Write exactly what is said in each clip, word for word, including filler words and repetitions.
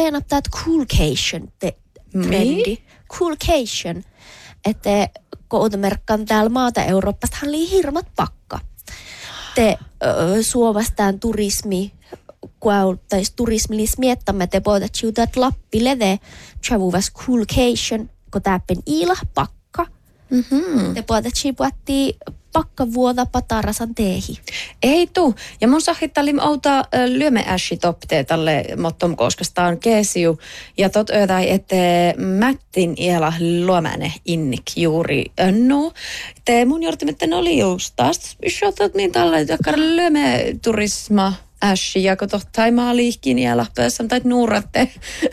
träna på att coolcation trendi. Coolcation. Että koutomerkkaan täällä maata Euroopastahan oli hirmat pakka. Te ö, Suomestaan turismi, tai turismilis miettämme, te voivat siuta, että Lappi leve travuvas coolcation, kun täppen iilah pakka. Mm-hmm. Te voivat siuatti pakka vuoda patarasan teehi. Ei tuu. Ja mun sahittalim outa lyöme äsi topte tälle mottom koskastaan keesiu. Ja tot öötäi, että mättin iela luomäne innik juuri önnu. Te mun jortimitten oli just taas shotat niin tälle, että lyöme turisma äsi. Ja kun tohtai maa liihkin iela pössän tai nuuratte.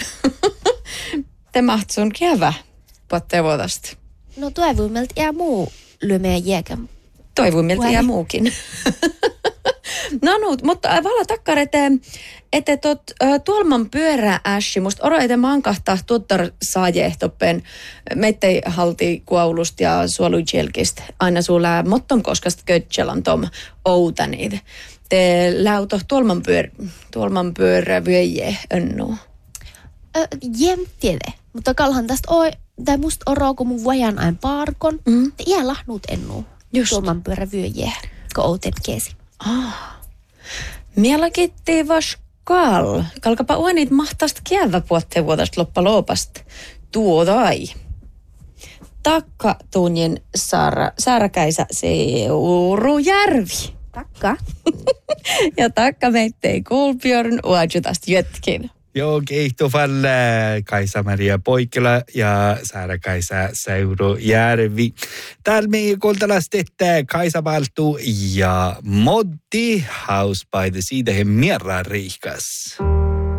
Te mahtsun kevä. Puhutte vuodasta. No toivoimelta jää muu lyöme jääkä. Toivon miltä ja muukin. No, no mutta vala takkar, että et, tot tuolman pyörää äsi, musta oro ete mankahtaa tuttar saajehtoppen meittei halti kuaulusta ja suolujelkistä aina sulla motton koskasta kötselan tom outanit. Te läuto tuolman pyörä, tuolman pyörä vyöje önnu. Jem tiede, mutta kalhan tästä oi, tai musta oro, kun mun vajan aina parkon, mm. te iä lahnut ennu. Just. Tuolman pyörä vyöje, kun outen keesi. Ah. Mielakitti vas kal. Kalkapa uenit mahtaast kievä puotteen vuodesta loppaloopasta. Tuodai. Takka tunnin Saara, Saarakäisä Seurujärvi. Takka. Ja takka meittei Kulbjörn uajutast jötkin. Joo, keihtofalle Kaisa-Maria Poikkila ja Saara-Kaisa Seurujärvi. Täällä me kuultalasti, että Kaisa Valtu ja Moddi House by the Sea, det är mera rikas.